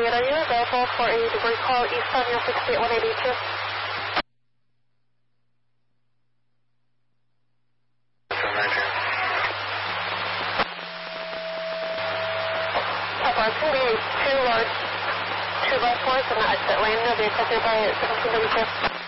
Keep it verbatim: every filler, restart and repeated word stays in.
Juliet, are you available for a debris call eastbound U S sixty-eight one eighty-two? Papa, it's going to be two large two by fours in the exit lane. There'll be a couple by seventeen eighty-two.